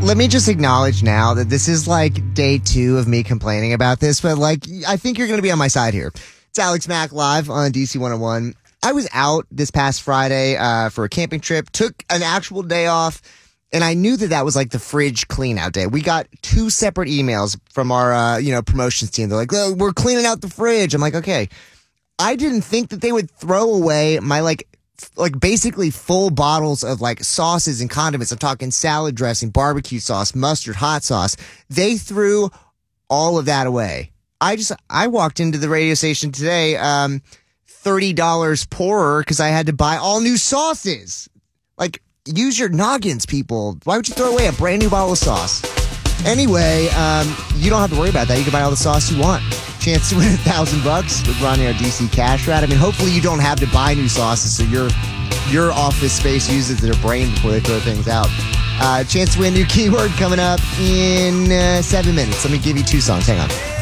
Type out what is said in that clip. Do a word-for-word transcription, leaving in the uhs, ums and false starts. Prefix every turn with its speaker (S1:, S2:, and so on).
S1: let me just acknowledge now that this is like day two of me complaining about this, but like, I think you're going to be on my side here. It's Alex Mack live on D C one oh one. I was out this past Friday uh, for a camping trip, took an actual day off, and I knew that that was like the fridge clean out day. We got two separate emails from our, uh, you know, promotions team. They're like, oh, we're cleaning out the fridge. I'm like, okay. I didn't think that they would throw away my like, like basically full bottles of like sauces and condiments. I'm talking salad dressing, barbecue sauce, mustard, hot sauce. They threw all of that away. I just, I walked into the radio station today, um, thirty dollars poorer because I had to buy all new sauces. Like, use your noggins, people. Why would you throw away a brand new bottle of sauce? Anyway, um, you don't have to worry about that. You can buy all the sauce you want. Chance to win a thousand bucks with Ronnie, our D C Cash Rat. I mean, hopefully you don't have to buy new sauces, so your your office space uses their brain before they throw things out. Uh, chance to win a new keyword coming up in uh, seven minutes. Let me give you two songs. Hang on.